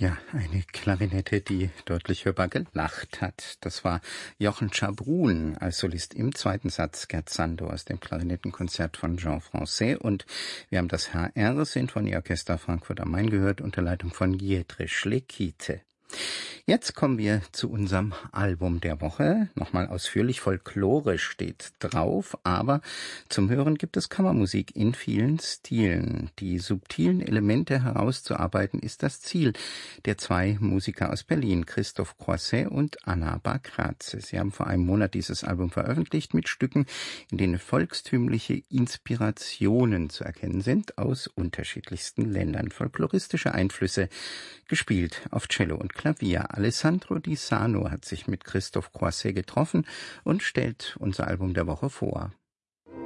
Ja, eine Klarinette, die deutlich hörbar gelacht hat. Das war Jochen Schabrun als Solist im zweiten Satz, Gerd Sando aus dem Klarinettenkonzert von Jean Francais. Und wir haben das HR-Sinfonieorchester Frankfurt am Main gehört unter Leitung von Jidrisch Lekite. Jetzt kommen wir zu unserem Album der Woche. Nochmal ausführlich folklorisch steht drauf, aber zum Hören gibt es Kammermusik in vielen Stilen. Die subtilen Elemente herauszuarbeiten ist das Ziel der zwei Musiker aus Berlin, Christoph Croisset und Anna Bakratze. Sie haben vor einem Monat dieses Album veröffentlicht mit Stücken, in denen volkstümliche Inspirationen zu erkennen sind aus unterschiedlichsten Ländern. Folkloristische Einflüsse gespielt auf Cello und Klavier. Alessandro Di Sano hat sich mit Christoph Croisset getroffen und stellt unser Album der Woche vor.